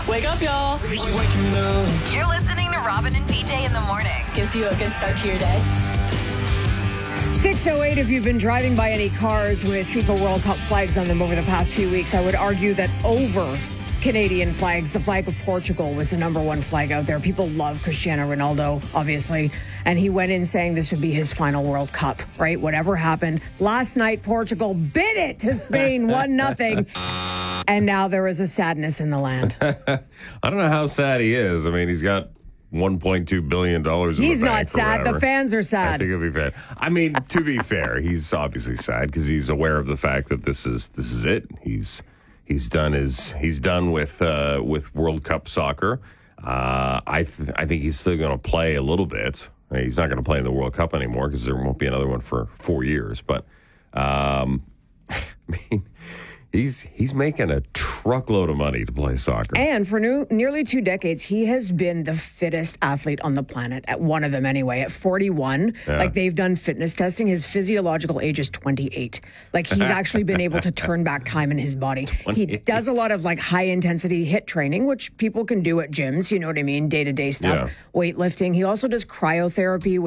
Wake up, y'all. You're listening to Robin and BJ in the morning. Gives you a good start to your day. 6:08, if you've been driving by any cars with FIFA World Cup flags on them over the past few weeks, I would argue that over Canadian flags, the flag of Portugal was the number one flag out there. People love Cristiano Ronaldo, obviously, and he went in saying this would be his final World Cup, right? Whatever happened. Last night, Portugal bit it to Spain, 1-0. And now there is a sadness in the land. I don't know how sad he is. I mean, he's got $1.2 billion in the bank. He's not sad. The fans are sad. I think it'll be fair. I mean, to be fair, he's obviously sad because he's aware of the fact that this is it. He's done with World Cup soccer. I think he's still going to play a little bit. He's not going to play in the World Cup anymore because there won't be another one for 4 years. But I mean, he's making a truckload of money to play soccer. And for nearly 2 decades, he has been the fittest athlete on the planet, at one of them anyway, at 41. Yeah. Like, they've done fitness testing. His physiological age is 28. Like, he's actually been able to turn back time in his body. 28. He does a lot of, like, high-intensity HIIT training, which people can do at gyms, you know what I mean, day-to-day stuff, weightlifting. He also does cryotherapy,